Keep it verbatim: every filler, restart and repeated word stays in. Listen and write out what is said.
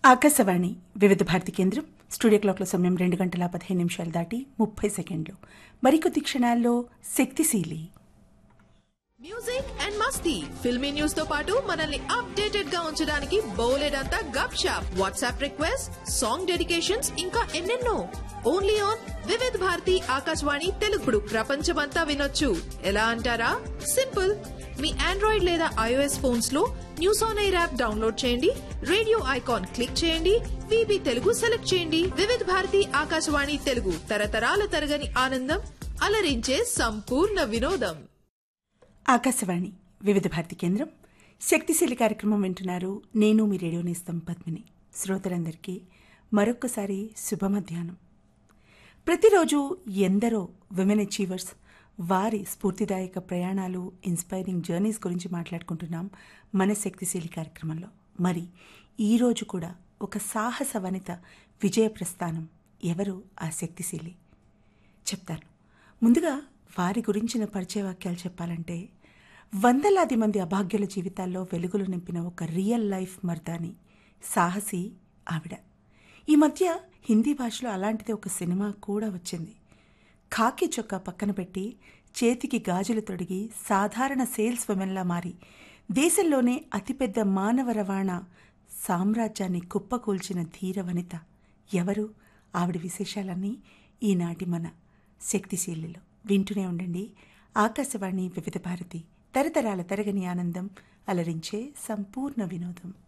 ఆకాశవాణి వివిధ భారతి కేంద్రం స్టూడియో క్లాక్ల సమయం రెండు గంటల పదిహేను నిమిషాలు దాటి ముప్పై సెకండ్లు. మరికొద్ది క్షణాల్లో శక్తిశీలి music and Masti filmy news తో పాటు మనల్ని అప్డేటెడ్ గా ఉంచడానికి బోలెడంతా గప్ shop, WhatsApp request, song dedications, ఇంకా ఎన్నెన్నో. ఓన్లీ ఆన్ వివిధ భారతి ఆకాశవాణి తెలుగుడు. ప్రపంచమంతా వినొచ్చు. ఎలా అంటారా? సింపుల్. మీ ఆండ్రాయిడ్ లేదా ఐఓఎస్ ఫోన్స్ లో news on air app download చేయండి, రేడియో ఐకాన్ క్లిక్ చేయండి, వీబీ తెలుగు సెలెక్ట్ చేయండి. వివిధ భారతి ఆకాశవాణి తెలుగు, తరతరాల తరగని ఆనందం, అలరించే సంపూర్ణ వినోదం. ఆకాశవాణి వివిధ భారతి కేంద్రం శక్తిశీలి కార్యక్రమం వింటున్నారు. నేను మీ రేడియో నేస్తం పద్మిని. శ్రోతలందరికీ మరొక్కసారి శుభ మధ్యాహ్నం. ప్రతిరోజు ఎందరో విమెన్ అచీవర్స్, వారి స్ఫూర్తిదాయక ప్రయాణాలు, ఇన్స్పైరింగ్ జర్నీస్ గురించి మాట్లాడుకుంటున్నాం మన శక్తిశీలి కార్యక్రమంలో. మరి ఈరోజు కూడా ఒక సాహస వనిత విజయ ప్రస్థానం. ఎవరు ఆ శక్తిశీలి చెప్తాను. ముందుగా వారి గురించిన పరిచయ వాక్యాలు చెప్పాలంటే, వందలాది మంది అభాగ్యుల జీవితాల్లో వెలుగులు నింపిన ఒక రియల్ లైఫ్ మర్దాని, సాహసి ఆవిడ. ఈ మధ్య హిందీ భాషలో అలాంటిది ఒక సినిమా కూడా వచ్చింది. ఖాకీ చొక్కా పక్కన పెట్టి చేతికి గాజులు తొడిగి సాధారణ సేల్స్ విమెన్లా మారి దేశంలోనే అతిపెద్ద మానవ రవాణా సామ్రాజ్యాన్ని కుప్పకూల్చిన ధీర వనిత ఎవరు? ఆవిడ విశేషాలన్నీ ఈనాటి మన శక్తిశీలిలో వింటూనే ఉండండి. ఆకాశవాణి వివిధ భారతి, తరతరాల తరగని ఆనందం, అలరించే సంపూర్ణ వినోదం.